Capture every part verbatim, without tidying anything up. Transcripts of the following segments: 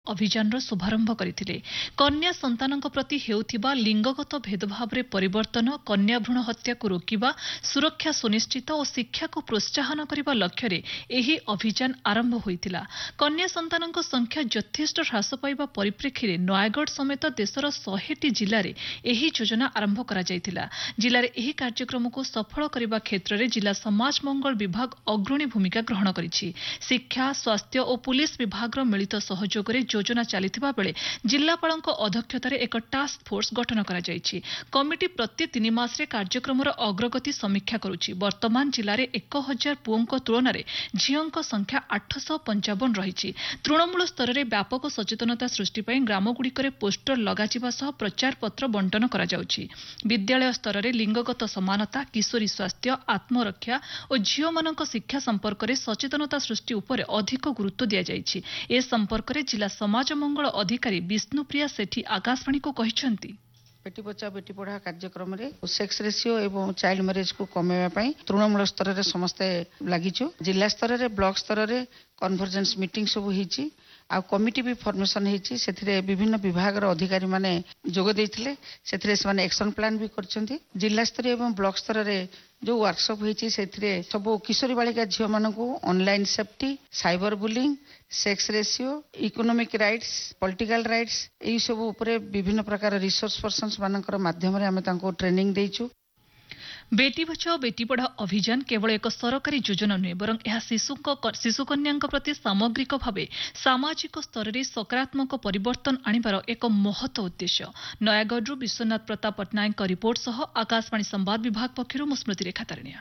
अभियान शुभारंभ करथिले। कन्या संतानक प्रति हेउथिबा लिंगगत भेदभाव रे परिवर्तन, कन्या भ्रूण हत्या को रोकिबा, सुरक्षा सुनिश्चित और शिक्षा को प्रोत्साहन करबा लक्ष्य रे एही अभियान आरंभ होइतिला। कन्या संतानक संख्या यथेष्ट ह्रास पाइबा परिप्रेक्षी रे नयागढ़ समेत देशर सौ जिल्ला रे एही योजना आरंभ करा जायतिला। जिल्ला रे एही कार्यक्रम को सफल करबा क्षेत्र रे जिला समाज मंगल विभाग अग्रणी भूमिका ग्रहण करिछि। शिक्षा, स्वास्थ्य और पुलिस विभाग रो मिलित सहयोग रे योजना चलिथिबा बेले जिल्लापालक अध्यक्षतार एक टास्क फोर्स गठन करा जायछि। कमिटी प्रति तीन मास रे कार्यक्रम अग्रगति समीक्षा करुछि। वर्तमान जिल्ला रे एक हजार पुओं तुलन में झीओं संख्या आठ सौ पंचावन रही। तृणमूल स्तर में व्यापक सचेतनता सृष्टि ग्रामगुड़िक पोस्टर लगाजिबा सह प्रचार पत्र बंटन करा जाउछि। विद्यालय स्तर में लिंगगत समानता, किशोरी स्वास्थ्य, आत्मरक्षा और झीओ मानक शिक्षा संपर्क में सचेतनता सृष्टि उपर अधिक गुरुत्व दिया जायछि। ए संपर्क में जिला समाज मंगल अधिकारी विष्णुप्रिया सेठी आकाशवाणी को कहिसेंति। बेटी बचाओ बेटी पढ़ा कार्यक्रम रे सेक्स रेशियो एवं चाइल्ड मैरेज को कमेवा पई तृणमूल स्तर रे समस्ते लागिछु। जिला स्तर रे ब्लॉक स्तर रे कन्वर्जेंस मीटिंग सब हिची आ कमिटी भी फॉर्मेशन हिची। सेथिरे विभिन्न विभाग रो अधिकारी माने जोग देइथिले। सेथिरे से माने एक्शन प्लान भी करछंती। जिला स्तर एवं ब्लॉक स्तर रे जो वर्कशॉप हिची सेथिरे सब किशोरी बालिका झियो मानकू online safety, cyber bullying, sex ratio, economic rights, political rights एई सब ऊपर विभिन्न प्रकार रिसोर्स पर्सन्स मानकर माध्यम रे हमें तांको ट्रेनिंग देइछु। बेटी बचाओ बेटी पढ़ाओ अभियान केवल एक सरकारी योजना नुहे बरं यह शिशु कन्या प्रति सामग्रिक भाव सामाजिक स्तर में सकारात्मक परिवर्तन आनिबार एक महत उद्देश्य। नयागढ़ विश्वनाथ प्रताप पट्टनायक रिपोर्ट सह आकाशवाणी संवाद विभाग पक्षर स्मृति रेखा तारिणिया।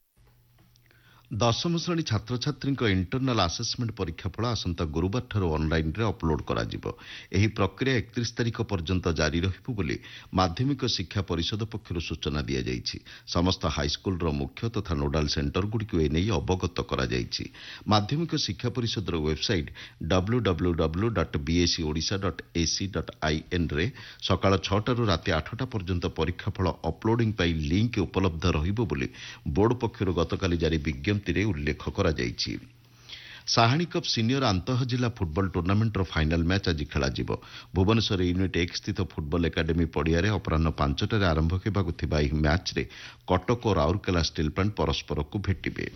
दशम श्रेणी छात्र छात्री इंटरनाल आसेसमेंट परीक्षाफल आसंता गुरुवार ठारू ऑनलाइन रे अपलोड करा जिवो। एही प्रक्रिया एकतीस तारिख पर्यंत जारी रहिबो बोली माध्यमिक शिक्षा परिषद पक्षरु सूचना दिया जायछि। समस्त हाईस्कूल रो मुख्य तथा नोडाल सेंटर गुड़िक एने अवगत करा जायछि। माध्यमिक शिक्षा परिषद रो website W W W dot B S C Odisha dot A C dot I N रे सकाळ छह टारू राति आठ टा पर्यंत परीक्षाफल अपलोडिंग पई लिंक उपलब्ध रहिबो बोली बोर्ड पक्षरु गतकाली जारी विज्ञप्ति उल्लेख करा जायछि। साहाणी कप सिनियर आंतः जिला फुटबॉल टूर्नामेंटर फाइनाल मैच आज खेला जिवो। भुवनेश्वर यूनिट एक स्थित फुटबॉल एकाडेमी पड़िया रे अपराह्न पांचटारे आरंभ हेबाकु थिबा एही मैच रे कटक और राउरकेला स्टील प्लांट परस्पर को भेटिबे।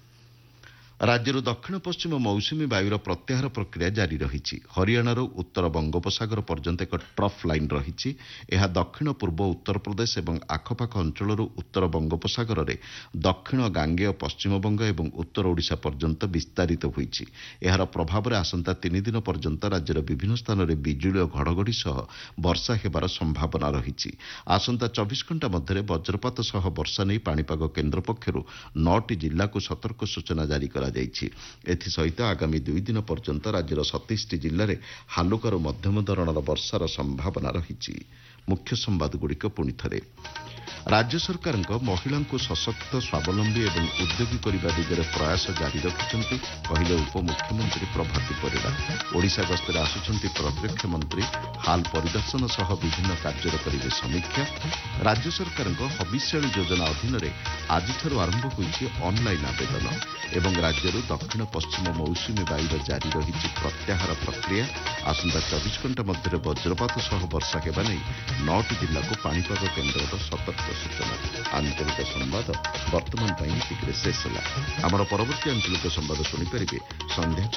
राज्यर दक्षिण पश्चिम मौसुमी वायुर प्रत्याहार प्रक्रिया जारी रही। हरियाणार उत्तर बंगोपसागर पर्यंत एक ट्रफ लाइन रही। यह दक्षिण पूर्व उत्तर प्रदेश और आखपाख अंचल उत्तर बंगोपसागर में दक्षिण गांगेय पश्चिमबंग और उत्तर ओडिशा पर्यंत विस्तारित होईछि। एहार प्रभाव में आसंता तीन दिन पर्यंत राज्यर विभिन्न स्थान में बिजुली और घड़घड़ी सह वर्षा हेबार संभावना रही। आसंता चौबीस घंटा मध्य वज्रपात सह वर्षा नहीं पाणीपाग केन्द्र पक्षरु नौटी जिला को सतर्क सूचना जारी करा एसत आगामी दुई दिन पर्यंत राज्यर सतैश जिले में हालुकार मध्यम धरणर वर्षार संभावना रही। मुख्य संवाद गुड़िक पुणी थे। राज्य सरकार महिला को सशक्त स्वावलंबी और उद्योगी करने दिगरे प्रयास जारी रखिंट कहले उपमुख्यमंत्री प्रभाती परिड़ा। ओडिशा गस्तर आसुंच प्रतिरक्षा मंत्री हाल परिदर्शन सह विभिन्न कार्यर करेंगे समीक्षा। राज्य सरकार हबिष्याणी योजना अधीन आज आरंभ होईछि ऑनलाइन आवेदन एवं राज्य दक्षिण पश्चिम मौसुमी वायुर जारी रही प्रत्याहार प्रक्रिया। आसंता चौबीस घंटा मध्य वज्रपात सह वर्षा हेबा नहीं नौटी जिला को पाणीपाग केन्द्र सतर्क सूचना। आंचलिक संवाद वर्तमान शेष है। आमर परवर्ती आंचलिक संवाद शुणिपारे संध्या